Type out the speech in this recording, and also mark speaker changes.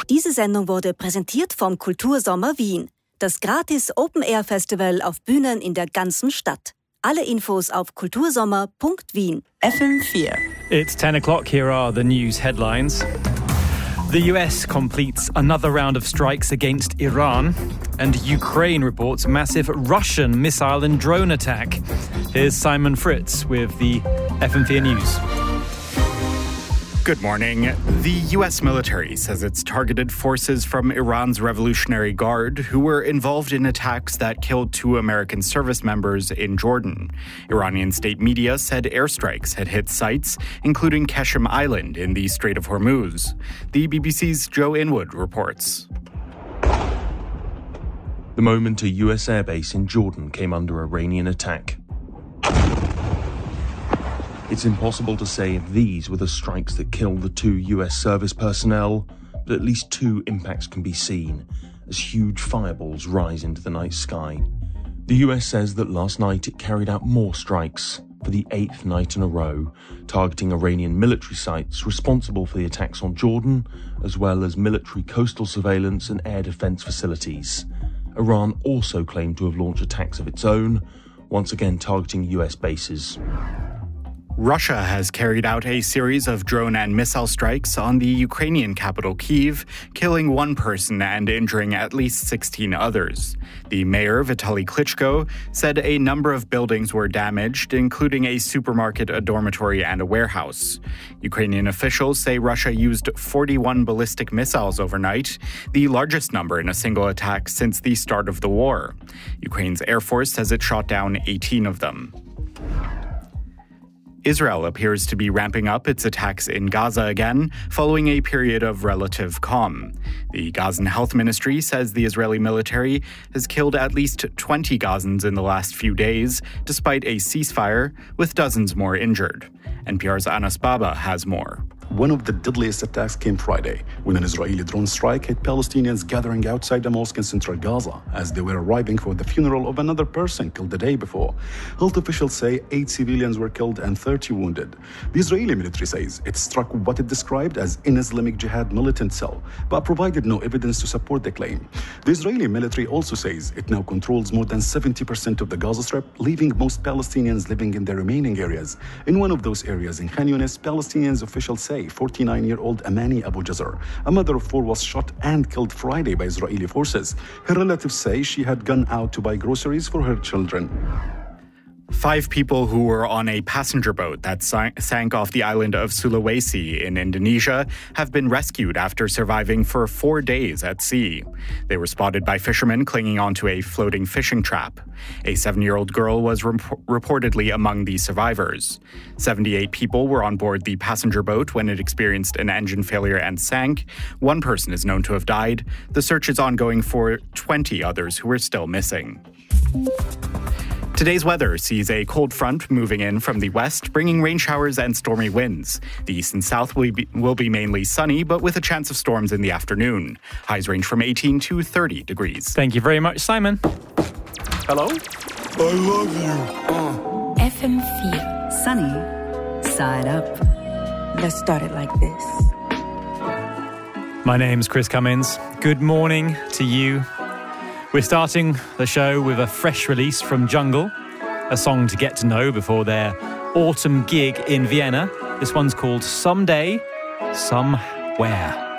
Speaker 1: Diese Sendung wurde präsentiert vom Kultursommer Wien. Das gratis Open-Air-Festival auf Bühnen in der ganzen Stadt. Alle Infos auf kultursommer.wien.
Speaker 2: FM4.
Speaker 3: It's 10 o'clock. Here are the news headlines. The US completes another round of strikes against Iran, and Ukraine reports massive Russian missile and drone attack. Here's Simon Fritz with the FM4 News.
Speaker 4: Good morning. The U.S. military says it's targeted forces from Iran's Revolutionary Guard who were involved in attacks that killed 2 American service members in Jordan. Iranian state media said airstrikes had hit sites, including Qeshm Island in the Strait of Hormuz. The BBC's Joe Inwood reports.
Speaker 5: The moment a U.S. airbase in Jordan came under Iranian attack. It's impossible to say if these were the strikes that killed the 2 US service personnel, but at least 2 impacts can be seen as huge fireballs rise into the night sky. The US says that last night it carried out more strikes for the 8th night in a row, targeting Iranian military sites responsible for the attacks on Jordan, as well as military coastal surveillance and air defense facilities. Iran also claimed to have launched attacks of its own, once again targeting US bases.
Speaker 4: Russia has carried out a series of drone and missile strikes on the Ukrainian capital Kyiv, killing 1 person and injuring at least 16 others. The mayor, Vitaly Klitschko, said a number of buildings were damaged, including a supermarket, a dormitory, and a warehouse. Ukrainian officials say Russia used 41 ballistic missiles overnight, the largest number in a single attack since the start of the war. Ukraine's Air Force says it shot down 18 of them. Israel appears to be ramping up its attacks in Gaza again, following a period of relative calm. The Gazan Health Ministry says the Israeli military has killed at least 20 Gazans in the last few days, despite a ceasefire, with dozens more injured. NPR's Anas Baba has more.
Speaker 6: One of the deadliest attacks came Friday, when an Israeli drone strike hit Palestinians gathering outside a mosque in central Gaza as they were arriving for the funeral of another person killed the day before. Health officials say 8 civilians were killed and 30 wounded. The Israeli military says it struck what it described as an Islamic Jihad militant cell, but provided no evidence to support the claim. The Israeli military also says it now controls more than 70% of the Gaza Strip, leaving most Palestinians living in the remaining areas. In one of those areas in Khan Yunis, Palestinians officials say 49-year-old Amani Abu Jazar, a mother of 4, was shot and killed Friday by Israeli forces. Her relatives say she had gone out to buy groceries for her children.
Speaker 4: 5 people who were on a passenger boat that sank off the island of Sulawesi in Indonesia have been rescued after surviving for 4 days at sea. They were spotted by fishermen clinging onto a floating fishing trap. A 7-year-old girl was reportedly among the survivors. 78 people were on board the passenger boat when it experienced an engine failure and sank. 1 person is known to have died. The search is ongoing for 20 others who are still missing. Today's weather sees a cold front moving in from the west, bringing rain showers and stormy winds. The east and south will be mainly sunny, but with a chance of storms in the afternoon. Highs range from 18 to 30 degrees.
Speaker 3: Thank you very much, Simon.
Speaker 4: Hello?
Speaker 7: I love you.
Speaker 2: FM4. Sunny side up.
Speaker 8: Let's start it like this.
Speaker 3: My name's Chris Cummins. Good morning to you. We're starting the show with a fresh release from Jungle, a song to get to know before their autumn gig in Vienna. This one's called Someday, Somewhere.